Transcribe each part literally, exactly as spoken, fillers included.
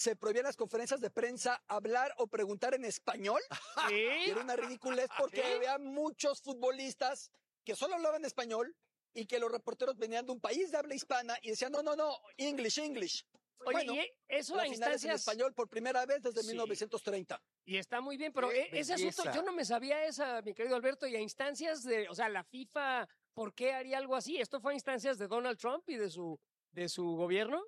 se prohibían las conferencias de prensa hablar o preguntar en español. ¿Sí? Y era una ridiculez porque ¿sí? había muchos futbolistas que solo hablaban español y que los reporteros venían de un país de habla hispana y decían, no, no, no, English, English. Oye, bueno, y eso la a final instancias... es en español por primera vez desde sí. mil novecientos treinta. Y está muy bien, pero Qué ese belleza. asunto yo no me sabía esa, mi querido Alberto, y a instancias de, o sea, la FIFA, ¿por qué haría algo así? ¿Esto fue a instancias de Donald Trump y de su, de su gobierno?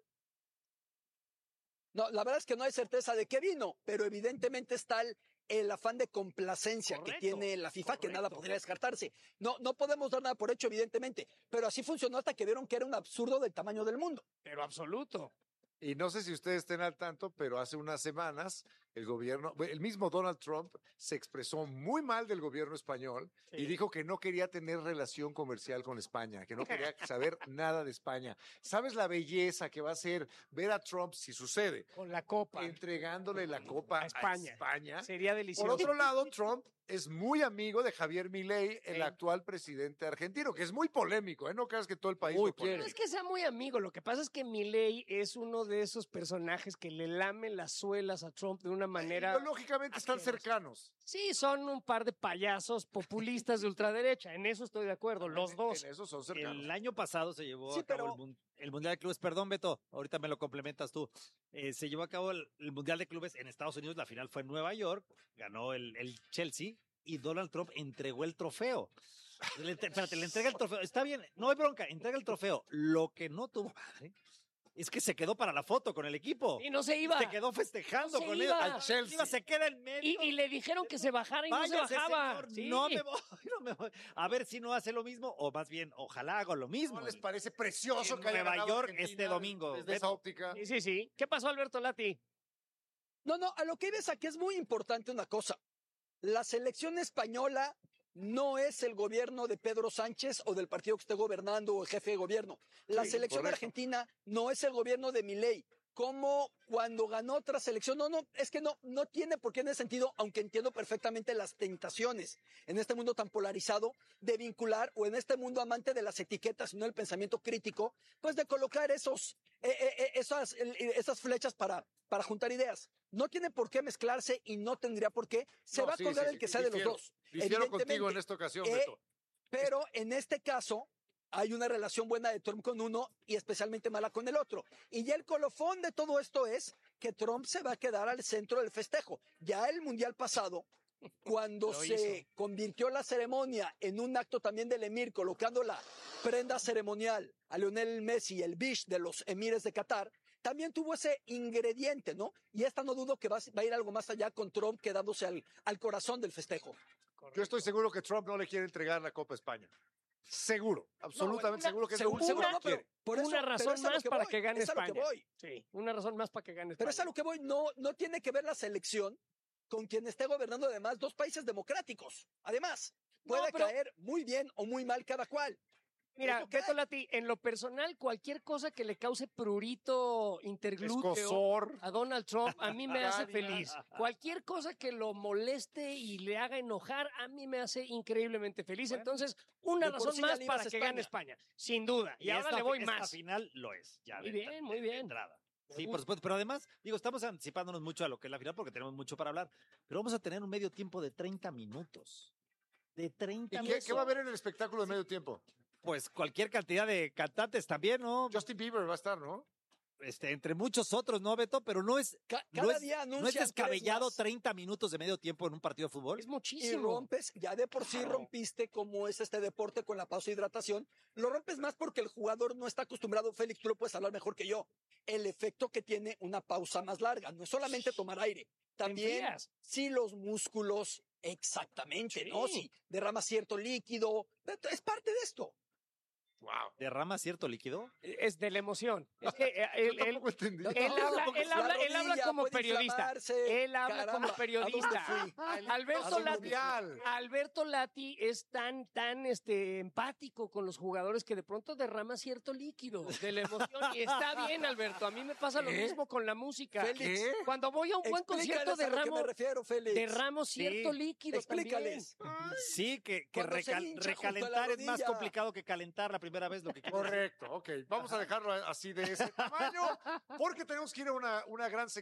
No, la verdad es que no hay certeza de qué vino, pero evidentemente está el, el afán de complacencia Correcto, que tiene la FIFA, correcto. que nada podría descartarse. No, no podemos dar nada por hecho, evidentemente, pero así funcionó hasta que vieron que era un absurdo del tamaño del mundo. Pero absoluto. Y no sé si ustedes estén al tanto, pero hace unas semanas el gobierno, el mismo Donald Trump se expresó muy mal del gobierno español sí. y dijo que no quería tener relación comercial con España, que no quería saber nada de España. ¿Sabes la belleza que va a ser ver a Trump, si sucede, con la copa, entregándole la copa a España? A España. Sería delicioso. Por otro lado, Trump es muy amigo de Javier Milei, el sí. actual presidente argentino, que es muy polémico, ¿eh? No creas que todo el país muy lo quiere. No es que sea muy amigo, lo que pasa es que Milei es uno de esos personajes que le lamen las suelas a Trump de una manera... Ideológicamente están cercanos. Sí, son un par de payasos populistas de ultraderecha, en eso estoy de acuerdo, los dos. En eso son cercanos. El año pasado se llevó sí, a cabo pero... el, el Mundial de Clubes, perdón Beto, ahorita me lo complementas tú, eh, se llevó a cabo el, el Mundial de Clubes en Estados Unidos, la final fue en Nueva York, ganó el, el Chelsea y Donald Trump entregó el trofeo. Le, espérate, le entrega el trofeo, está bien, no hay bronca, entrega el trofeo. Lo que no tuvo padre es que se quedó para la foto con el equipo. Y no se iba. Se quedó festejando no con él. Al Chelsea. Iba, se queda en medio. Y, y le dijeron que se bajara y Váyase, no se bajaba. Señor, sí. No me voy, no me voy. A ver si no hace lo mismo, o más bien, ojalá haga lo mismo. ¿No les parece precioso en que haya Nueva York Argentina este domingo? Desde esa óptica. Sí, sí, sí. ¿Qué pasó, Alberto Lati? No, no, a lo que ves aquí es muy importante una cosa. La selección española no es el gobierno de Pedro Sánchez o del partido que esté gobernando o el jefe de gobierno. La sí, selección correcto. argentina no es el gobierno de Milei. Como cuando ganó otra selección, no, no, es que no, no tiene por qué en ese sentido, aunque entiendo perfectamente las tentaciones en este mundo tan polarizado de vincular o en este mundo amante de las etiquetas y no el pensamiento crítico, pues de colocar esos, eh, eh, esas, eh, esas flechas para, para juntar ideas. No tiene por qué mezclarse y no tendría por qué. Se no, va sí, a colgar sí, el que sí, sea difiero, de los dos. Difiero contigo en esta ocasión, eh, Beto. Pero en este caso hay una relación buena de Trump con uno y especialmente mala con el otro. Y ya el colofón de todo esto es que Trump se va a quedar al centro del festejo. Ya el mundial pasado, cuando se hizo. convirtió la ceremonia en un acto también del emir, colocando la prenda ceremonial a Lionel Messi, el bish de los emires de Qatar, también tuvo ese ingrediente, ¿no? Y esta no dudo que va, va a ir algo más allá con Trump quedándose al, al corazón del festejo. Correcto. Yo estoy seguro que Trump no le quiere entregar la Copa a España. Seguro, absolutamente no, una, seguro que seguro, no, seguro no quiere. Por eso, una razón más que para voy, que gane es España. Que voy. Sí, una razón más para que gane España. Pero es a lo que voy, no, no tiene que ver la selección con quien esté gobernando además dos países democráticos. Además, puede no, pero... caer muy bien o muy mal cada cual. Mira, Beto Lati, en lo personal, cualquier cosa que le cause prurito interglúteo Escosor. a Donald Trump, a mí me hace feliz. Cualquier cosa que lo moleste y le haga enojar, a mí me hace increíblemente feliz. Bueno, Entonces, una razón sí más para que España. gane España, sin duda. Y, y ahora esta, le voy esta más. final lo es. Ya muy de, bien, muy bien. De entrada. Sí, por supuesto, pero además, digo, estamos anticipándonos mucho a lo que es la final porque tenemos mucho para hablar, pero vamos a tener un medio tiempo de treinta minutos. De treinta ¿Y qué, minutos. qué va a haber en el espectáculo de medio tiempo? Pues cualquier cantidad de cantantes también, ¿no? Justin Bieber va a estar, ¿no? Este, entre muchos otros, ¿no, Beto? Pero no es, Ca no cada es, día no es descabellado treinta minutos de medio tiempo en un partido de fútbol. Es muchísimo. Y rompes, ya de por sí claro. rompiste como es este deporte con la pausa de hidratación. Lo rompes más porque el jugador no está acostumbrado. Félix, tú lo puedes hablar mejor que yo. El efecto que tiene una pausa más larga. No es solamente tomar aire. También si los músculos, exactamente, sí. ¿no? Si derramas cierto líquido. Es parte de esto. Wow. ¿Derrama cierto líquido? Es de la emoción. Es que él, él, él, él habla, él habla, él habla como periodista. Él habla caramba, como periodista. Alberto Lati, Alberto Lati es tan, tan este, empático con los jugadores que de pronto derrama cierto líquido de la emoción. Y está bien, Alberto. A mí me pasa ¿Qué? lo mismo con la música. Félix, ¿Qué? Cuando voy a un buen concierto derramo, me refiero, Félix. derramo cierto sí. líquido. Explícales. También. Sí, que, que recal, recalentar es más complicado que calentar la primera vez lo que Correcto, ok. Vamos a dejarlo así de ese tamaño porque tenemos que ir a una, una gran sección.